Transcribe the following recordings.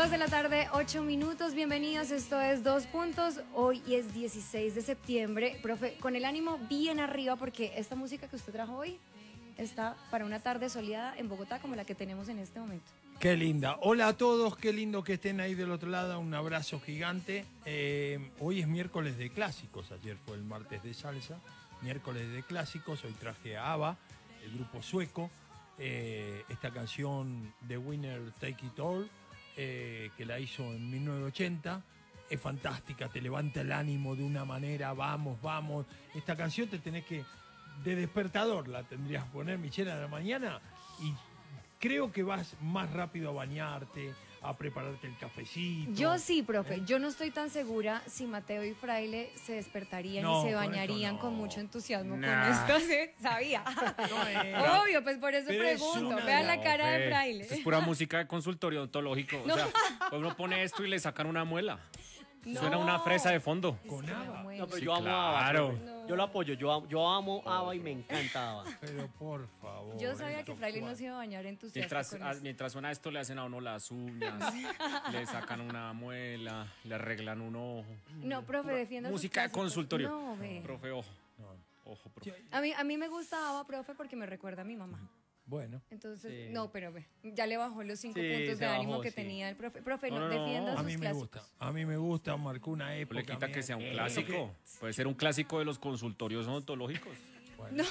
2 de la tarde, 8 minutos. Bienvenidos, esto es Dos Puntos. Hoy es 16 de septiembre. Profe, con el ánimo bien arriba porque esta música que usted trajo hoy está para una tarde soleada en Bogotá como la que tenemos en este momento. Qué linda. Hola a todos, qué lindo que estén ahí del otro lado. Un abrazo gigante. Hoy es miércoles de clásicos. Ayer fue el martes de salsa. Miércoles de clásicos. Hoy traje a ABBA, el grupo sueco. Esta canción The Winner Take It All, que la hizo en 1980. Es fantástica, te levanta el ánimo de una manera. Vamos, vamos. Esta canción te tenés que... De despertador la tendrías que poner, Michelle, a la mañana y... Creo que vas más rápido a bañarte, a prepararte el cafecito. Yo sí, profe. Yo no estoy tan segura si Mateo y Fraile se despertarían y se bañarían con mucho entusiasmo con esto. ¿Sí? Sabía. Obvio, pues por eso pregunto. Vean la cara de Fraile. Esto es pura música de consultorio odontológico. No. O sea, uno pone esto y le sacan una muela. No. Suena una fresa de fondo. Con ABBA. No, pero Sí, yo amo a ABBA. claro. No. Yo lo apoyo, yo amo a ABBA y me encanta ABBA. Pero por favor. Yo sabía que Fraile no se iba a bañar entusiasta Mientras suena esto, le hacen a uno las uñas, le sacan una muela, le arreglan un ojo. No, profe, defienda sus Música de clásicos. consultorio. No, ve. Profe, ojo. Ojo, profe. A mí me gusta ABBA, profe, porque me recuerda a mi mamá. Bueno. Entonces, Sí. no, pero ve, ya le bajó los 5 Sí, puntos se de ánimo bajó, que sí. tenía el profe. Profe, No, defienda no, A sus mí me clásicos. gusta. A mí me gusta, marcó una No época. le quita que sea un mía. clásico. Puede ser un clásico de los consultorios odontológicos. Bueno.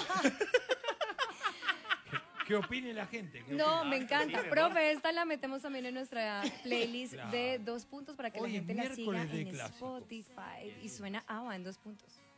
¿Qué opine la gente? ¿Qué No, opine? me encanta. Profe, esta la metemos también en nuestra playlist Claro. de 2 puntos para que Hoy la es gente la siga miércoles de en clásicos. Spotify. Y suena ABBA en 2 puntos.